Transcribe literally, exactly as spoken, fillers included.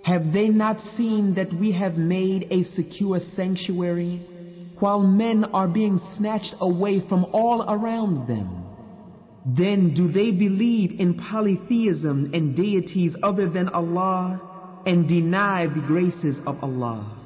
Have they not seen that we have made a secure sanctuary, while men are being snatched away from all around them? Then do they believe in polytheism and deities other than Allah, and deny the graces of Allah?